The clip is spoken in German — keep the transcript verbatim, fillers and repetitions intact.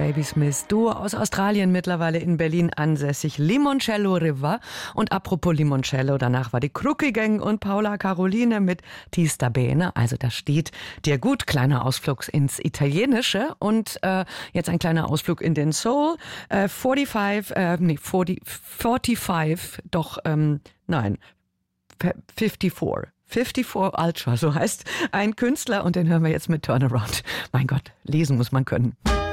Baby Smith, Duo aus Australien, mittlerweile in Berlin ansässig, Limoncello River. Und apropos Limoncello, danach war die Krucki Gang und Paula Caroline mit Ti sta bene, also das steht dir gut. Kleiner Ausflug ins Italienische und äh, jetzt ein kleiner Ausflug in den Soul. Äh, fünfundvierzig, äh, nee, vierzig, fünfundvierzig, doch, ähm, nein, vierundfünfzig. vierundfünfzig Ultra, so heißt ein Künstler und den hören wir jetzt mit Turnaround. Mein Gott, lesen muss man können.